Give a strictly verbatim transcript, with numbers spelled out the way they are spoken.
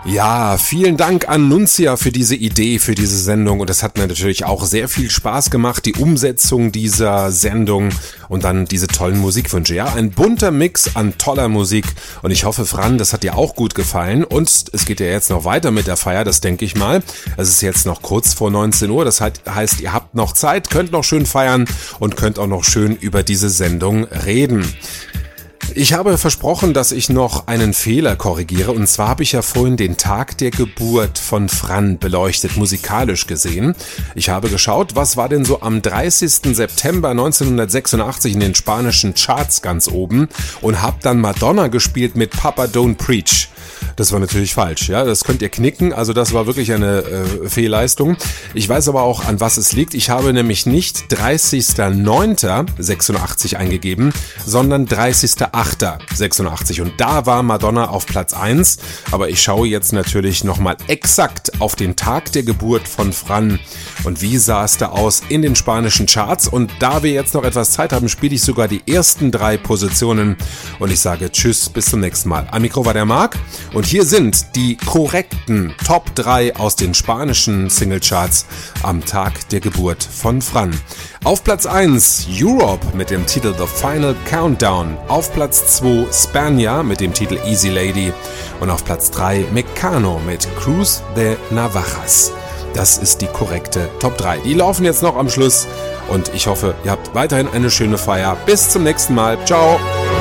Ja, vielen Dank an Nunzia für diese Idee, für diese Sendung und es hat mir natürlich auch sehr viel Spaß gemacht, die Umsetzung dieser Sendung und dann diese tollen Musikwünsche. Ja, ein bunter Mix an toller Musik und ich hoffe, Fran, das hat dir auch gut gefallen und es geht ja jetzt noch weiter mit der Feier, das denke ich mal. Es ist jetzt noch kurz vor neunzehn Uhr, das heißt, ihr habt noch Zeit, könnt noch schön feiern und könnt auch noch schön über diese Sendung reden. Ich habe versprochen, dass ich noch einen Fehler korrigiere und zwar habe ich ja vorhin den Tag der Geburt von Fran beleuchtet, musikalisch gesehen. Ich habe geschaut, was war denn so am dreißigsten September neunzehnhundertsechsundachtzig in den spanischen Charts ganz oben und habe dann Madonna gespielt mit Papa Don't Preach. Das war natürlich falsch, ja, das könnt ihr knicken, also das war wirklich eine äh, Fehlleistung. Ich weiß aber auch, an was es liegt. Ich habe nämlich nicht dreißigster neunter sechsundachtzig eingegeben, sondern dreißigster achter sechsundachtzig und da war Madonna auf Platz eins, aber ich schaue jetzt natürlich nochmal exakt auf den Tag der Geburt von Fran und wie sah es da aus in den spanischen Charts und da wir jetzt noch etwas Zeit haben, spiele ich sogar die ersten drei Positionen und ich sage tschüss, bis zum nächsten Mal. Am Mikro war der Marc und hier sind die korrekten Top drei aus den spanischen Singlecharts am Tag der Geburt von Fran. Auf Platz eins Europe mit dem Titel The Final Countdown, auf Platz zwei Spania mit dem Titel Easy Lady und auf Platz drei Mecano mit Cruz de Navajas. Das ist die korrekte Top drei. Die laufen jetzt noch am Schluss und ich hoffe, ihr habt weiterhin eine schöne Feier. Bis zum nächsten Mal. Ciao!